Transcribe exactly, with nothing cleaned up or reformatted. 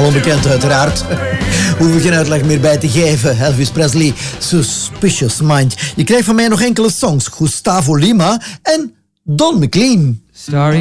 onbekend uiteraard. Hoef ik geen uitleg meer bij te geven. Elvis Presley, Suspicious Mind. Je krijgt van mij nog enkele songs. Gustavo Lima en Don McLean. Starry